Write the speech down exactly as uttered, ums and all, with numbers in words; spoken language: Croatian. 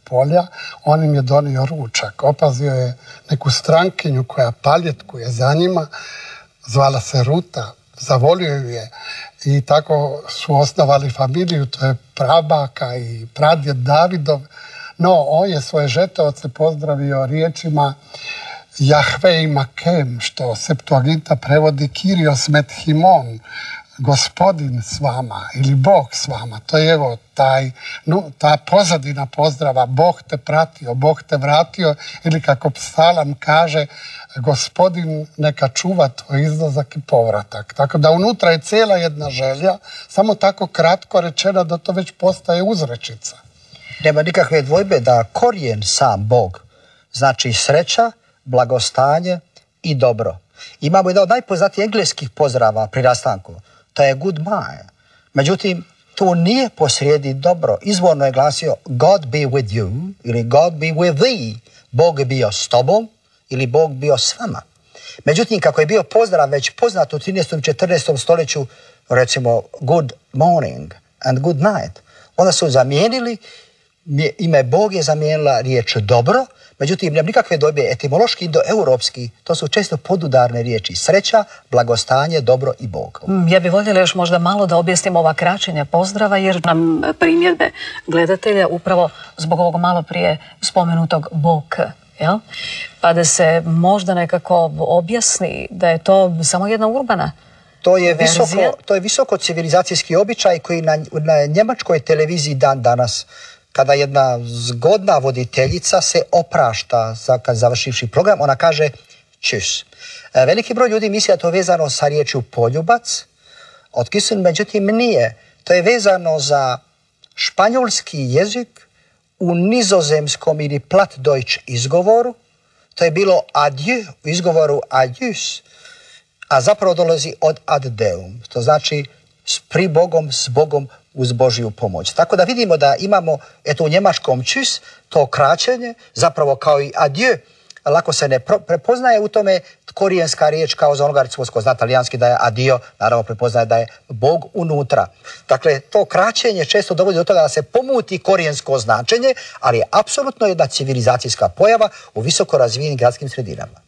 polja, on im je donio ručak. Opazio je neku strankinju koja paljetkuje za njima, zvala se Ruta, zavolio ju je i tako su osnovali familiju, to je prabaka i pradjed Davidov. No, on je svoje žeteoce pozdravio riječima Jahve i Makem, što Septuaginta prevodi Kyrios met himon, gospodin s vama ili Bog s vama. To je evo taj, no, ta pozadina pozdrava, Bog te pratio, Bog te vratio, ili kako psalam kaže, gospodin neka čuva tvoj izlazak i povratak. Tako da unutra je cijela jedna želja, samo tako kratko rečena da to već postaje uzrečica. Nema nikakve dvojbe da korijen sam Bog znači sreća, blagostanje i dobro. Imamo jedan od najpoznatijih engleskih pozdrava pri rastanku. To je good morning. Međutim, tu nije posrijedi dobro. Izvorno je glasio God be with you ili God be with thee. Bog je bio s tobom ili Bog bio s vama. Međutim, kako je bio pozdrav već poznat u trinaestom i četrnaestom stoljeću, recimo good morning and good night, onda su zamijenili, ime Bog je zamijenila riječ dobro. Međutim, nema nikakve dvojbe, etimološki indoeuropski, to su često podudarne riječi. Sreća, blagostanje, dobro i Bog. Ja bih voljela još možda malo da objasnim ova kraćenja pozdrava, jer nam primjedbe gledatelja upravo zbog ovog malo prije spomenutog Bog. Jel? Pa da se možda nekako objasni da je to samo jedna urbana To je, visoko, to je visoko civilizacijski običaj koji na, na njemačkoj televiziji dan danas, kada jedna zgodna voditeljica se oprašta za, kad završivši program, ona kaže tschüss. E, veliki broj ljudi misli da to je vezano sa riječju poljubac, od küssen, međutim nije. To je vezano za španjolski jezik u nizozemskom ili plattdeutsch izgovoru. To je bilo adieu u izgovoru adius, a zapravo dolazi od ad deum. To znači s pri Bogom, s Bogom, uz Božju pomoć. Tako da vidimo da imamo, eto u njemačkom tschüss, to kraćenje, zapravo kao i adieu, lako se ne prepoznaje u tome korijenska riječ kao za onoga, recimo ko zna talijanski da je adio, naravno prepoznaje da je Bog unutra. Dakle, to kraćenje često dovodi do toga da se pomuti korijensko značenje, ali je apsolutno jedna civilizacijska pojava u visoko razvijenim gradskim sredinama.